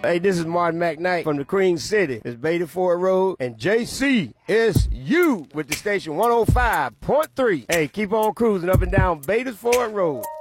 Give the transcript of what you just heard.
Hey, this is Martin McKnight from the Cream City. It's Beta Ford Road and JCSU with the station 105.3. Hey, keep on cruising up and down Beta Ford Road.